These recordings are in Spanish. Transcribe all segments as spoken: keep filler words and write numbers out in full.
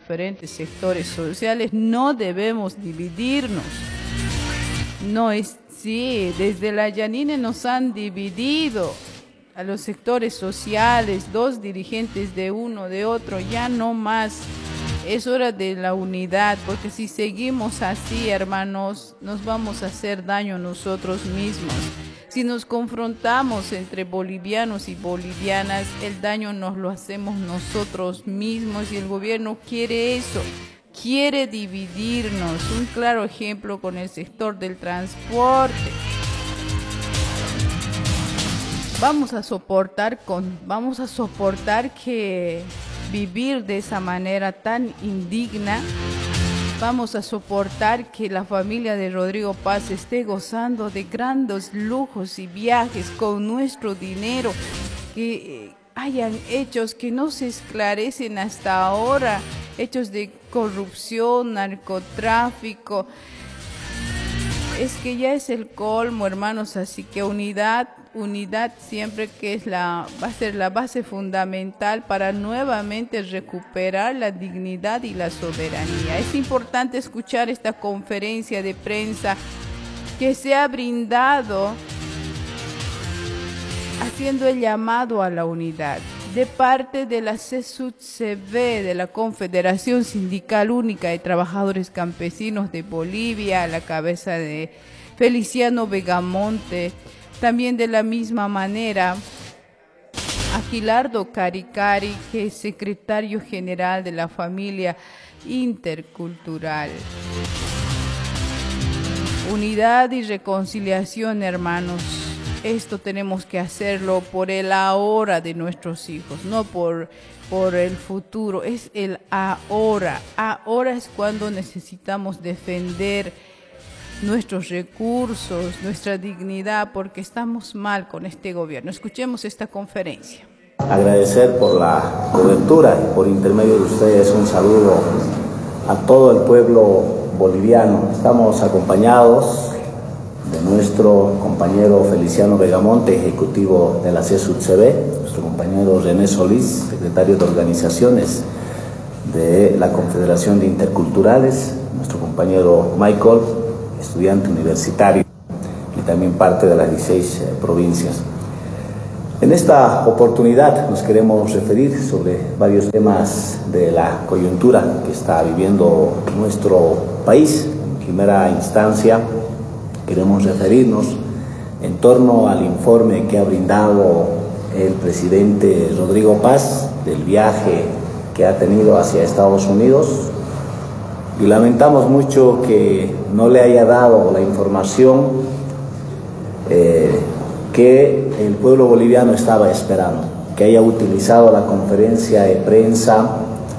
diferentes sectores sociales, no debemos dividirnos. No es, sí, desde la Yanine nos han dividido a los sectores sociales, dos dirigentes de uno, de otro, ya no más. Es hora de la unidad, porque si seguimos así, hermanos, nos vamos a hacer daño nosotros mismos. Si nos confrontamos entre bolivianos y bolivianas, el daño nos lo hacemos nosotros mismos y el gobierno quiere eso, quiere dividirnos. Un claro ejemplo con el sector del transporte. Vamos a soportar con, vamos a soportar que vivir de esa manera tan indigna. Vamos a soportar que la familia de Rodrigo Paz esté gozando de grandes lujos y viajes con nuestro dinero, que hayan hechos que no se esclarecen hasta ahora, hechos de corrupción, narcotráfico. Es que ya es el colmo, hermanos, así que unidad, unidad siempre, que es la, va a ser la base fundamental para nuevamente recuperar la dignidad y la soberanía. Es importante escuchar esta conferencia de prensa que se ha brindado haciendo el llamado a la unidad de parte de la C S U T C B, de la Confederación Sindical Única de Trabajadores Campesinos de Bolivia, a la cabeza de Feliciano Vegamonte. También de la misma manera a Gilardo Caricari, que es secretario general de la Familia Intercultural. Unidad y reconciliación, hermanos. Esto tenemos que hacerlo por el ahora de nuestros hijos, no por, por el futuro. Es el ahora. Ahora es cuando necesitamos defender nuestros recursos, nuestra dignidad, porque estamos mal con este gobierno. Escuchemos esta conferencia. Agradecer por la cobertura y por intermedio de ustedes un saludo a todo el pueblo boliviano. Estamos acompañados de nuestro compañero Feliciano Vegamonte, ejecutivo de la C S U T C B, nuestro compañero René Solís, secretario de Organizaciones de la Confederación de Interculturales, nuestro compañero Michael, estudiante universitario, y también parte de las dieciséis eh, provincias. En esta oportunidad nos queremos referir sobre varios temas de la coyuntura que está viviendo nuestro país. En primera instancia, queremos referirnos en torno al informe que ha brindado el presidente Rodrigo Paz del viaje que ha tenido hacia Estados Unidos, y lamentamos mucho que no le haya dado la información eh, que el pueblo boliviano estaba esperando, que haya utilizado la conferencia de prensa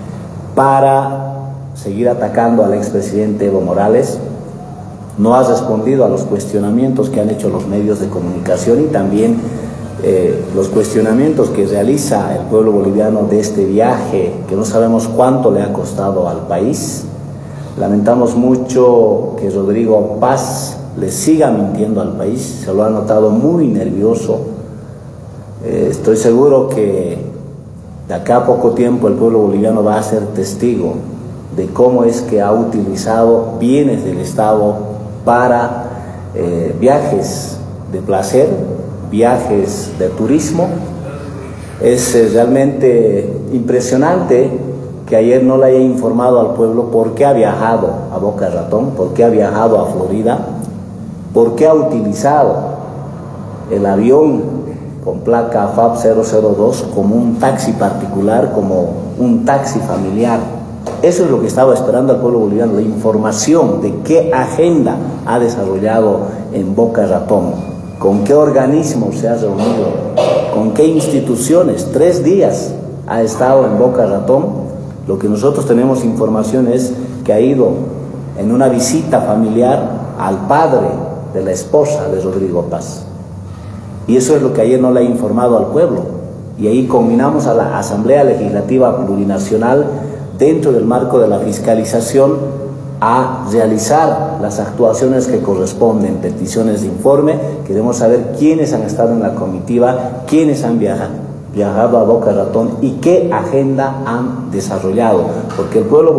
para seguir atacando al expresidente Evo Morales. No ha respondido a los cuestionamientos que han hecho los medios de comunicación y también eh, los cuestionamientos que realiza el pueblo boliviano de este viaje, que no sabemos cuánto le ha costado al país. Lamentamos mucho que Rodrigo Paz le siga mintiendo al país, se lo ha notado muy nervioso. Eh, estoy seguro que de acá a poco tiempo el pueblo boliviano va a ser testigo de cómo es que ha utilizado bienes del Estado para eh, viajes de placer, viajes de turismo. Es eh, realmente impresionante que ayer no le haya informado al pueblo por qué ha viajado a Boca Ratón, por qué ha viajado a Florida, por qué ha utilizado el avión con placa F A B cero cero dos como un taxi particular, como un taxi familiar. Eso es lo que estaba esperando el pueblo boliviano, la información de qué agenda ha desarrollado en Boca Ratón, con qué organismos se ha reunido, con qué instituciones. Tres días ha estado en Boca Ratón. Lo que nosotros tenemos información es que ha ido en una visita familiar al padre de la esposa de Rodrigo Paz. Y eso es lo que ayer no le ha informado al pueblo. Y ahí combinamos a la Asamblea Legislativa Plurinacional, dentro del marco de la fiscalización, a realizar las actuaciones que corresponden, peticiones de informe. Queremos saber quiénes han estado en la comitiva, quiénes han viajado. viajado a Boca Ratón y qué agenda han desarrollado, porque el pueblo